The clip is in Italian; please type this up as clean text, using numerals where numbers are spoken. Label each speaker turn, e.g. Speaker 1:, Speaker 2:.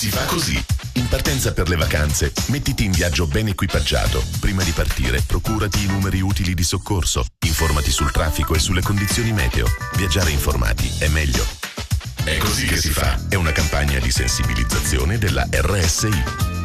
Speaker 1: Si fa così. In partenza per le vacanze, mettiti in viaggio ben equipaggiato. Prima di partire, procurati i numeri utili di soccorso. Informati sul traffico e sulle condizioni meteo. Viaggiare informati è meglio. È così che si fa. È una campagna di sensibilizzazione della RSI.